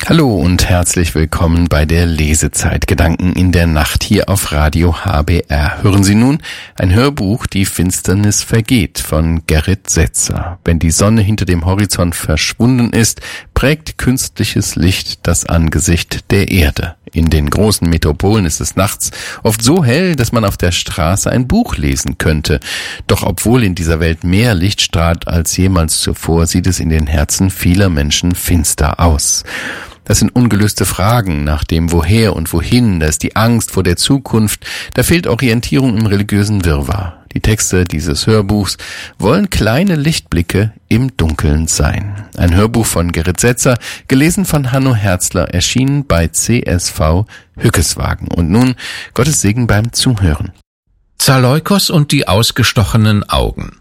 Hallo und herzlich willkommen bei der Lesezeit. Gedanken in der Nacht hier auf Radio HBR. Hören Sie nun ein Hörbuch, Die Finsternis vergeht, von Gerrit Setzer. Wenn die Sonne hinter dem Horizont verschwunden ist, prägt künstliches Licht das Angesicht der Erde. In den großen Metropolen ist es nachts oft so hell, dass man auf der Straße ein Buch lesen könnte. Doch obwohl in dieser Welt mehr Licht strahlt als jemals zuvor, sieht es in den Herzen vieler Menschen finster aus. Das sind ungelöste Fragen nach dem Woher und Wohin, da ist die Angst vor der Zukunft, da fehlt Orientierung im religiösen Wirrwarr. Die Texte dieses Hörbuchs wollen kleine Lichtblicke im Dunkeln sein. Ein Hörbuch von Gerrit Setzer, gelesen von Hanno Herzler, erschienen bei CSV Hückeswagen. Und nun Gottes Segen beim Zuhören. Zaleukos und die ausgestochenen Augen.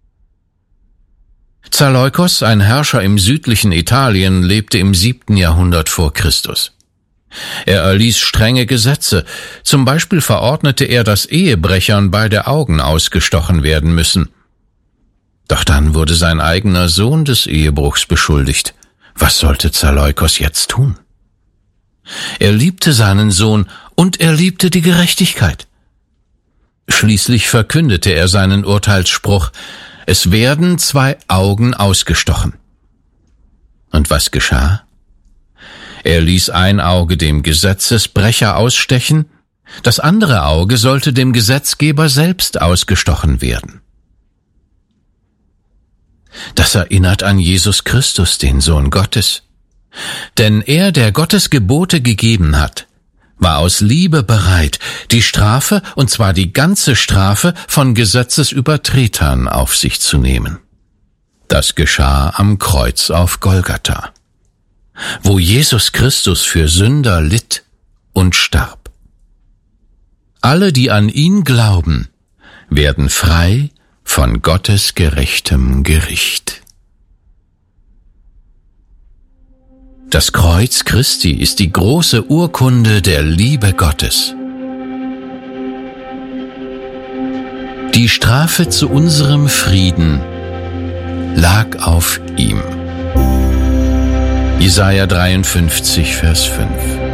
Zaleukos, ein Herrscher im südlichen Italien, lebte im 7. Jahrhundert vor Christus. Er erließ strenge Gesetze, zum Beispiel verordnete er, dass Ehebrechern beide Augen ausgestochen werden müssen. Doch dann wurde sein eigener Sohn des Ehebruchs beschuldigt. Was sollte Zaleukos jetzt tun? Er liebte seinen Sohn und er liebte die Gerechtigkeit. Schließlich verkündete er seinen Urteilsspruch: Es werden 2 Augen ausgestochen. Und was geschah? Er ließ ein Auge dem Gesetzesbrecher ausstechen, das andere Auge sollte dem Gesetzgeber selbst ausgestochen werden. Das erinnert an Jesus Christus, den Sohn Gottes. Denn er, der Gottes Gebote gegeben hat, war aus Liebe bereit, die Strafe, und zwar die ganze Strafe, von Gesetzesübertretern auf sich zu nehmen. Das geschah am Kreuz auf Golgatha, wo Jesus Christus für Sünder litt und starb. Alle, die an ihn glauben, werden frei von Gottes gerechtem Gericht. Das Kreuz Christi ist die große Urkunde der Liebe Gottes. Die Strafe zu unserem Frieden lag auf ihm. Jesaja 53, Vers 5.